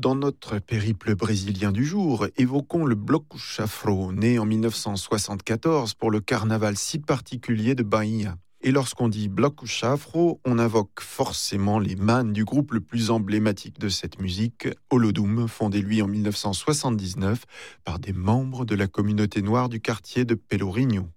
Dans notre périple brésilien du jour, évoquons le Bloco Chafro, né en 1974 pour le carnaval si particulier de Bahia. Et lorsqu'on dit Bloco Chafro, on invoque forcément les manes du groupe le plus emblématique de cette musique, Olodum, fondé lui en 1979 par des membres de la communauté noire du quartier de Pelourinho.